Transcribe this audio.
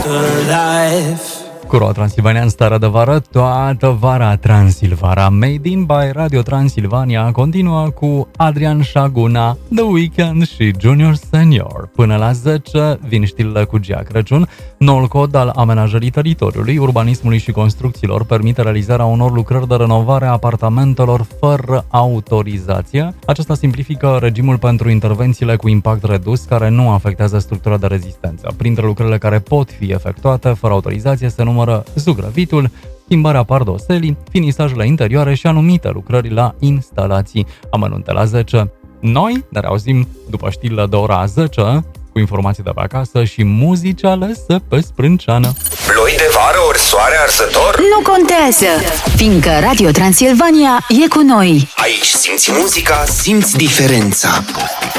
Cu Roa Transilvania în stare de vară, toată vara Transilvara. Made in by Radio Transilvania continuă cu Adrian Șaguna, The Weeknd și Junior Senior. Până la 10 vin știrile cu Gia Crăciun. Noul cod al amenajării teritoriului, urbanismului și construcțiilor permite realizarea unor lucrări de renovare a apartamentelor fără autorizație. Acesta simplifică regimul pentru intervențiile cu impact redus care nu afectează structura de rezistență. Printre lucrările care pot fi efectuate fără autorizație se numără zugrăvitul, schimbarea pardoselii, finisajele interioare și anumite lucrări la instalații. Amănunte la 10. Noi ne reauzim după știrile de ora 10 cu informații de pe acasă și muzici alese pe sprânceană. Ploi de vară ori soare arzător? Nu contează, fiindcă Radio Transilvania e cu noi. Aici simți muzica, simți diferența.